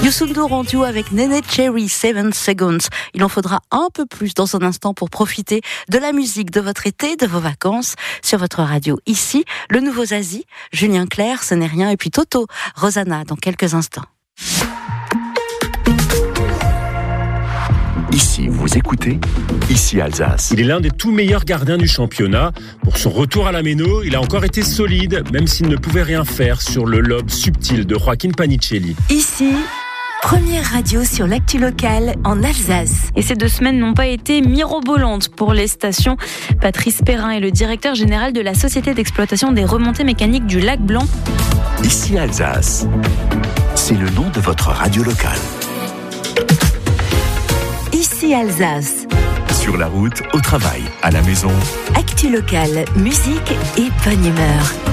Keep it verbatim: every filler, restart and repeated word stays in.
Youssou N'Dour en duo avec Néné Cherry, Seven Seconds. Il en faudra un peu plus dans un instant pour profiter de la musique de votre été, de vos vacances, sur votre radio. Ici, le nouveau Zazie, Julien Clerc, ce n'est rien, et puis Toto, Rosanna, dans quelques instants. Ici, vous écoutez, ici Alsace. Il est l'un des tout meilleurs gardiens du championnat. Pour son retour à la Méno, il a encore été solide, même s'il ne pouvait rien faire sur le lobe subtil de Joaquin Panicelli. Ici, première radio sur l'actu locale en Alsace. Et ces deux semaines n'ont pas été mirobolantes pour les stations. Patrice Perrin est le directeur général de la Société d'exploitation des remontées mécaniques du Lac Blanc. Ici Alsace, c'est le nom de votre radio locale. Ici Alsace. Sur la route, au travail, à la maison. Actu locale, musique et bonne humeur.